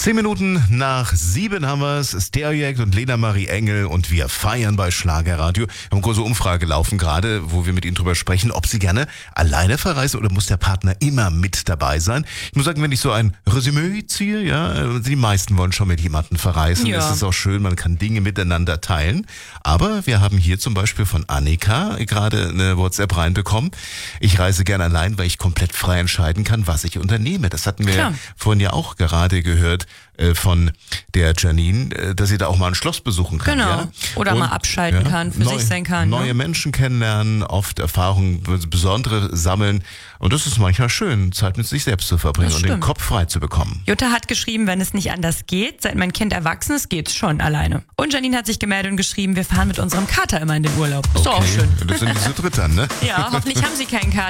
10 Minuten nach 7 haben wir es. Stereoact und Lena Marie Engel und wir feiern bei Schlagerradio. Wir haben eine große Umfrage laufen gerade, wo wir mit Ihnen drüber sprechen, ob Sie gerne alleine verreisen oder muss der Partner immer mit dabei sein. Ich muss sagen, wenn ich so ein Resümee ziehe, ja, die meisten wollen schon mit jemandem verreisen. Ja. Es ist auch schön, man kann Dinge miteinander teilen. Aber wir haben hier zum Beispiel von Annika gerade eine WhatsApp reinbekommen. Ich reise gerne allein, weil ich komplett frei entscheiden kann, was ich unternehme. Das hatten wir Klar. vorhin ja auch gerade gehört von der Janine, dass sie da auch mal ein Schloss besuchen kann. Genau. Ja? Oder mal abschalten kann, für sich sein kann. Neue Ne? Menschen kennenlernen, oft Erfahrungen, besondere sammeln. Und das ist manchmal schön, Zeit mit sich selbst zu verbringen Das und den stimmt. Kopf frei zu bekommen. Jutta hat geschrieben, wenn es nicht anders geht, seit mein Kind erwachsen ist, geht's schon alleine. Und Janine hat sich gemeldet und geschrieben, wir fahren mit unserem Kater immer in den Urlaub. Ist doch auch schön. Das sind diese Drittern, ne? Ja, hoffentlich haben sie keinen Kater.